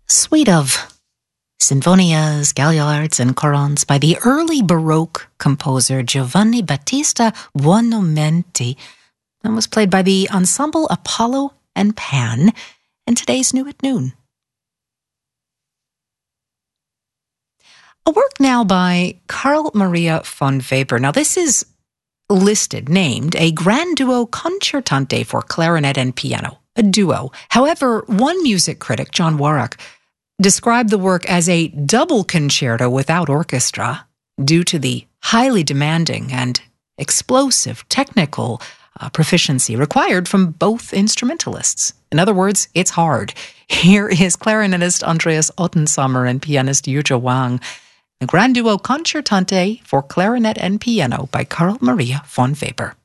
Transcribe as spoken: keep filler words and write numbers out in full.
Suite of Sinfonias, Galliards, and Corons by the early Baroque composer Giovanni Battista Buonamenti, and was played by the ensemble Apollo and Pan in today's New at Noon. A work now by Carl Maria von Weber. Now this is listed, named a Grand Duo Concertante for clarinet and piano, a duo. However, one music critic, John Warrock, described the work as a double concerto without orchestra due to the highly demanding and explosive technical uh, proficiency required from both instrumentalists. In other words, it's hard. Here is clarinetist Andreas Ottensommer and pianist Yuzha Wang, the Grand Duo Concertante for clarinet and piano by Carl Maria von Weber.